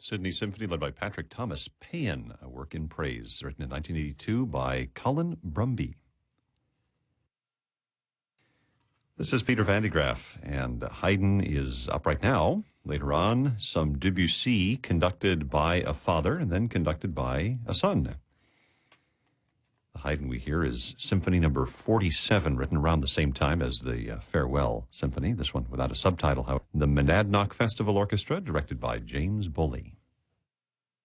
Sydney Symphony led by Patrick Thomas. Paean, a work in praise, written in 1982 by Colin Brumby. This is Peter Van de Graaff, and Haydn is up right now. Later on, some Debussy conducted by a father and then conducted by a son. The Haydn we hear is Symphony number 47, written around the same time as the Farewell Symphony, this one without a subtitle, however. The Monadnock Festival Orchestra, directed by James Bully.